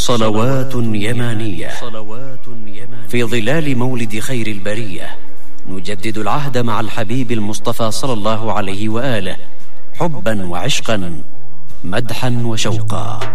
صلوات يمانية في ظلال مولد خير البرية، نجدد العهد مع الحبيب المصطفى صلى الله عليه وآله، حبا وعشقا، مدحا وشوقا.